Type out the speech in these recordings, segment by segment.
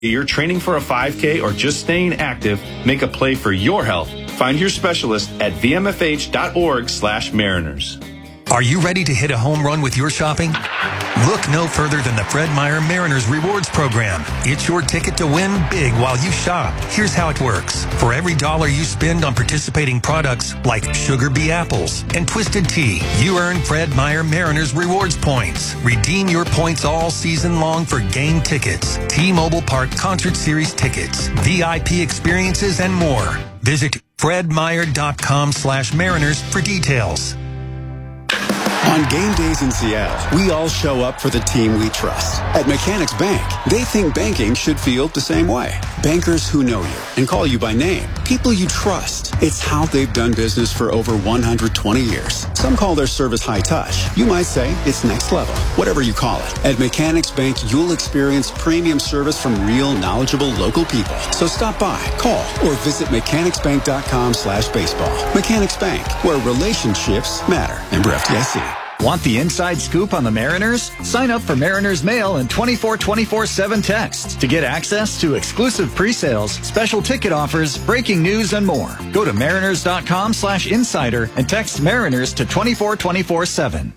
You're training for a 5K or just staying active, make a play for your health. Find your specialist at vmfh.org/Mariners. Are you ready to hit a home run with your shopping? Look no further than the Fred Meyer Mariners Rewards Program. It's your ticket to win big while you shop. Here's how it works. For every $1 you spend on participating products like Sugar Bee Apples and Twisted Tea, you earn Fred Meyer Mariners Rewards points. Redeem your points all season long for game tickets, T-Mobile Park Concert Series tickets, VIP experiences, and more. Visit fredmeyer.com/Mariners for details. On game days in Seattle, we all show up for the team we trust. At Mechanics Bank, they think banking should feel the same way. Bankers who know you and call you by name. People you trust. It's how they've done business for over 120 years. Some call their service high touch. You might say it's next level. Whatever you call it. At Mechanics Bank, you'll experience premium service from real, knowledgeable local people. So stop by, call, or visit mechanicsbank.com/baseball. Mechanics Bank, where relationships matter. Member FDIC. Want the inside scoop on the Mariners? Sign up for Mariners Mail and 24/7 text to get access to exclusive pre-sales, special ticket offers, breaking news, and more. Go to mariners.com/insider and text Mariners to 24/7.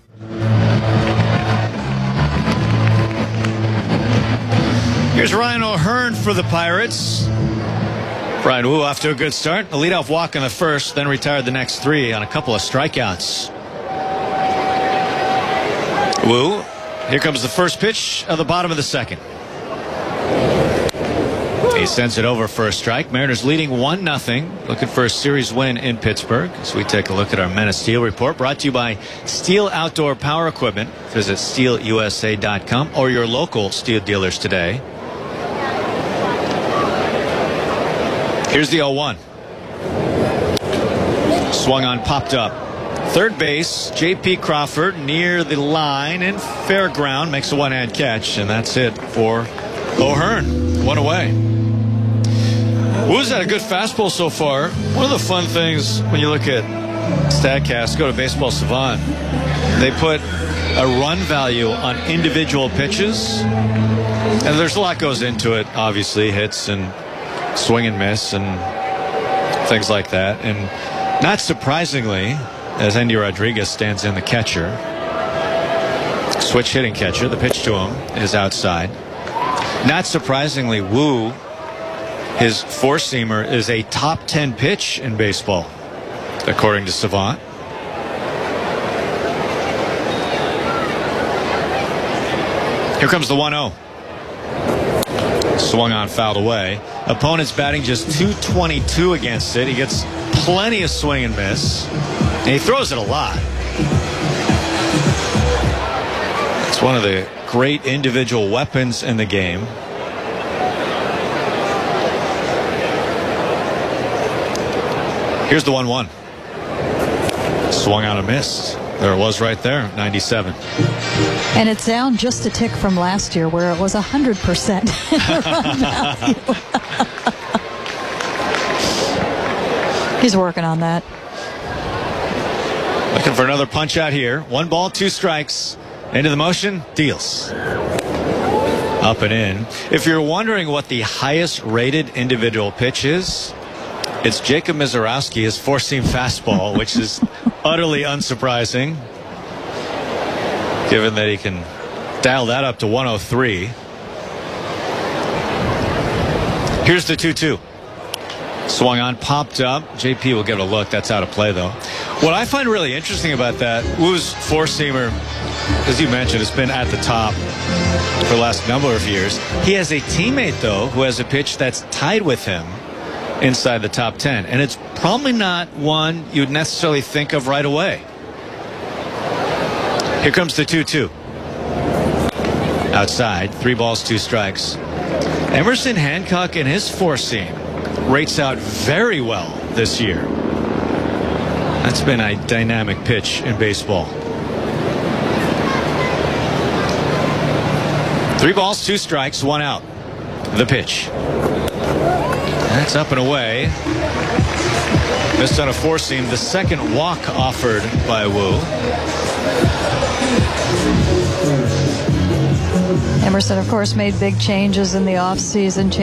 Here's Ryan O'Hearn for the Pirates. Brian Wu off to a good start. A leadoff walk in the first, then retired the next 3 on a couple of strikeouts. Wu, here comes the first pitch of the bottom of the second. He sends it over for a strike. Mariners leading 1-0. Looking for a series win in Pittsburgh. As we take a look at our Men of Steel report, brought to you by Steel Outdoor Power Equipment. Visit steelusa.com or your local Steel dealers today. Here's the 0-1. Swung on, popped up. Third base, J.P. Crawford near the line and fair ground, makes a one-hand catch, and that's it for O'Hearn. One away. Wu's had a good fastball so far. One of the fun things when you look at StatCast, go to Baseball Savant, they put a run value on individual pitches, and there's a lot goes into it, obviously, hits and swing and miss and things like that. And not surprisingly, as Andy Rodriguez stands in, the catcher, switch hitting catcher, the pitch to him is outside. Not surprisingly, Wu, his four-seamer, is a top 10 pitch in baseball, according to Savant. Here comes the 1-0. Swung on, fouled away. Opponent's batting just .222 against it. He gets plenty of swing and miss. And he throws it a lot. It's one of the great individual weapons in the game. Here's the 1-1. Swung on and missed. There it was right there, 97. And it's down just a tick from last year where it was 100% run value. He's working on that. Looking for another punch out here. 1 ball, 2 strikes. Into the motion, deals. Up and in. If you're wondering what the highest rated individual pitch is, it's Jacob Mizorowski, his four-seam fastball, which is utterly unsurprising, given that he can dial that up to 103. Here's the 2-2. Swung on, popped up. JP will give it a look. That's out of play, though. What I find really interesting about that, Wu's four-seamer, as you mentioned, has been at the top for the last number of years. He has a teammate, though, who has a pitch that's tied with him inside the top 10. And it's probably not one you'd necessarily think of right away. Here comes the 2-2. Outside, 3 balls, 2 strikes. Emerson Hancock and his four-seam rates out very well this year. That's been a dynamic pitch in baseball. 3 balls, 2 strikes, 1 out. The pitch. That's up and away. Missed on a four-seam. The second walk offered by Wu. Emerson, of course, made big changes in the offseason.